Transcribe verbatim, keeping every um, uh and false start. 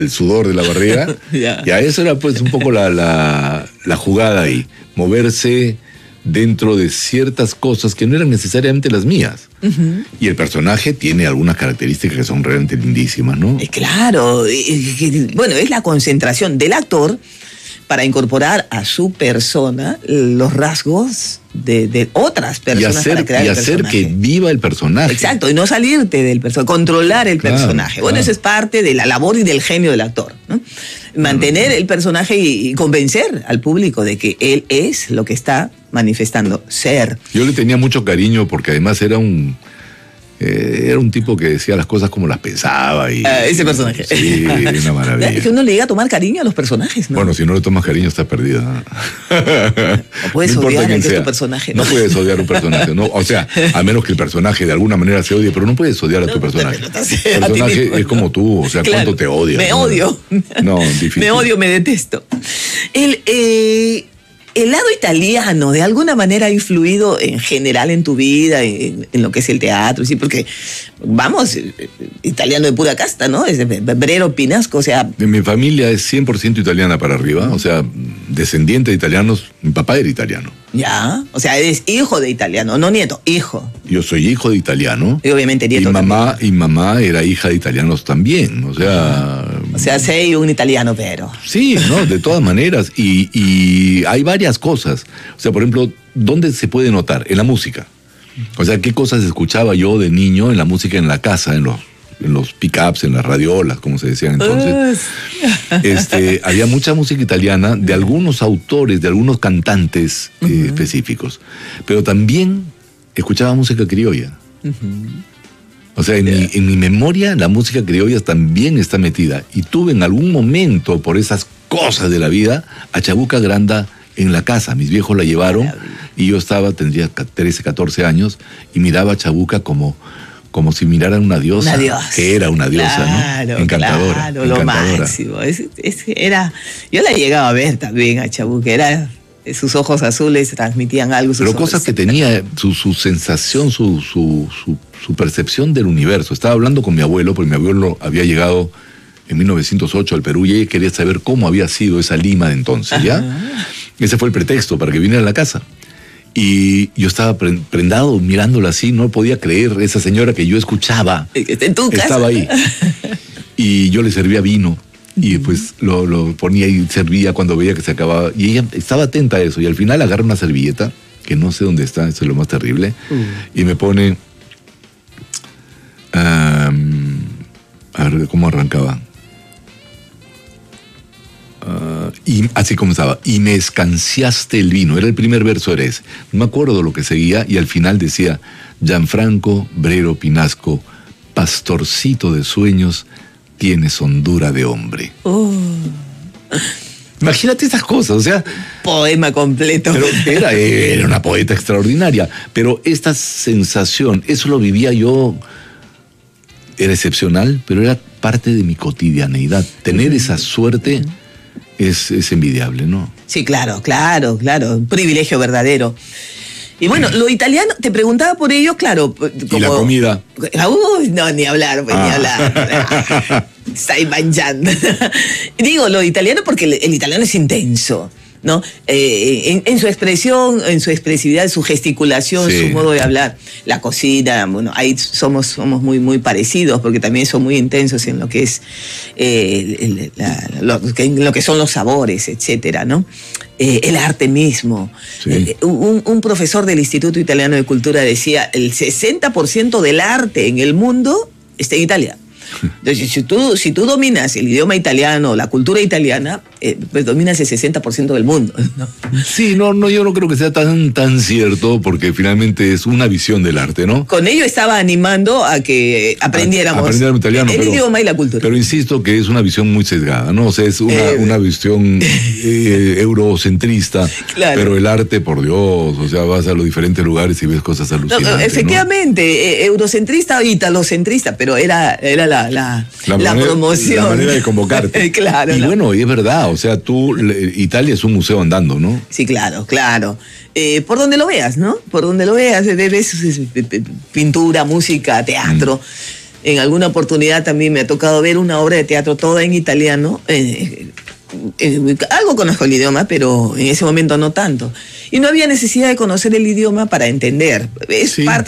el sudor de la barriga. Ya. Y a eso era pues un poco la, la, la jugada ahí, moverse dentro de ciertas cosas que no eran necesariamente las mías. Uh-huh. Y el personaje tiene algunas características que son realmente lindísimas, ¿no? Eh, claro, eh, bueno, es la concentración del actor para incorporar a su persona los rasgos de, de otras personas. Y hacer, para crear y el hacer personaje. que viva el personaje. Exacto, y no salirte del personaje, controlar el claro, personaje. Bueno, claro. eso es parte de la labor y del genio del actor, ¿no? Mantener claro. el personaje y, y convencer al público de que él es lo que está manifestando ser. Yo le tenía mucho cariño porque además era un... Eh, era un tipo que decía las cosas como las pensaba. Y, uh, ese personaje. Sí, una maravilla. Es que uno le llega a tomar cariño a los personajes, ¿no? Bueno, si no le tomas cariño está perdida. No puedes no odiar el que es tu personaje. No, no puedes odiar un personaje. No, o sea, a menos que el personaje de alguna manera se odie, pero no puedes odiar a tu no, personaje. El personaje mismo, es como ¿no? tú, o sea, claro, ¿cuánto te odias? Me ¿no? odio. No, difícil. Me odio, me detesto. El... Eh... ¿El lado italiano de alguna manera ha influido en general en tu vida, en, en lo que es el teatro? Sí, porque, vamos, italiano de pura casta, ¿no? Es Brero, Pinasco, o sea... Mi familia es cien por ciento italiana para arriba, o sea, descendiente de italianos. Mi papá era italiano. Ya, o sea, eres hijo de italiano, no nieto, hijo. Yo soy hijo de italiano. Y obviamente nieto y mamá también. Y mamá era hija de italianos también, o sea... O sea, sei un italiano, pero... Sí, no, de todas maneras. Y, y hay varias cosas. O sea, por ejemplo, ¿dónde se puede notar? En la música. O sea, ¿qué cosas escuchaba yo de niño en la música en la casa, en los, en los pick-ups, en las radiolas, como se decían entonces? Este, había mucha música italiana de algunos autores, de algunos cantantes eh, uh-huh. específicos. Pero también escuchaba música criolla. Uh-huh. O sea, en, yeah. mi, en mi memoria la música criolla también está metida. Y tuve en algún momento, por esas cosas de la vida, a Chabuca Granda en la casa. Mis viejos la llevaron y yo estaba, tendría trece, catorce años, y miraba a Chabuca como, como si miraran una diosa. Una diosa. Que era una diosa, claro, ¿no? Encantadora. Claro, encantadora. Lo máximo. Es, es, era, yo la llegaba a ver también a Chabuca, era... Sus ojos azules transmitían algo. Pero cosas que tenía, su, su sensación, su, su, su, su percepción del universo. Estaba hablando con mi abuelo, porque mi abuelo había llegado en mil novecientos ocho al Perú y ella quería saber cómo había sido esa Lima de entonces, ¿ya? Ajá. Ese fue el pretexto para que viniera a la casa. Y yo estaba prendado mirándola así, no podía creer, esa señora que yo escuchaba. ¿En tu casa? Estaba ahí. Y yo le servía vino. Y pues lo, lo ponía y servía cuando veía que se acababa. Y ella estaba atenta a eso. Y al final agarra una servilleta, que no sé dónde está, eso es lo más terrible, uh. y me pone... Um, a ver, ¿cómo arrancaba? Uh, y así comenzaba. Y me escanciaste el vino. Era el primer verso, era ese. No me acuerdo de lo que seguía. Y al final decía, Gianfranco Brero Pinasco, pastorcito de sueños, tienes hondura de hombre. Oh. Imagínate esas cosas, o sea... Poema completo. Pero era, era una poeta extraordinaria, pero esta sensación, eso lo vivía yo, era excepcional, pero era parte de mi cotidianeidad. Tener uh-huh. esa suerte uh-huh. es, es envidiable, ¿no? Sí, claro, claro, claro, un privilegio verdadero. Y bueno, lo italiano, te preguntaba por ello, claro. Como, ¿y la comida? Uy, no, ni hablar, pues, ah. ni hablar. Stai mangiando. Digo, lo italiano porque el, el italiano es intenso, ¿no? Eh, en, en su expresión, en su expresividad, su gesticulación, sí. su modo de hablar. La cocina, bueno, ahí somos, somos muy, muy parecidos porque también son muy intensos en lo que es, eh, el, la, lo, que, lo que son los sabores, etcétera, ¿no? Eh, el arte mismo. Sí. Eh, un, un profesor del Instituto Italiano de Cultura decía, el sesenta por ciento del arte en el mundo está en Italia. Entonces, si tú, si tú dominas el idioma italiano, la cultura italiana, eh, pues dominas el sesenta por ciento del mundo, ¿no? Sí, no, no, yo no creo que sea tan, tan cierto, porque finalmente es una visión del arte, ¿no? Con ello estaba animando a que aprendiéramos a, a italiano, el pero, idioma y la cultura. Pero insisto que es una visión muy sesgada, ¿no? O sea, es una, eh, una visión eh, eurocentrista, claro. Pero el arte, por Dios, o sea, vas a los diferentes lugares y ves cosas alucinantes, no, efectivamente, ¿no? eh, eurocentrista o italocentrista, pero era, era la La, la, la manera, promoción. La manera de convocarte. Claro. Y la... bueno, y es verdad, o sea, tú, Italia es un museo andando, ¿no? Sí, claro, claro. Eh, por donde lo veas, ¿no? Por donde lo veas, ves pintura, música, teatro. Mm. En alguna oportunidad también me ha tocado ver una obra de teatro toda en italiano. Eh, eh, algo conozco el idioma, pero en ese momento no tanto. Y no había necesidad de conocer el idioma para entender. Es Sí. parte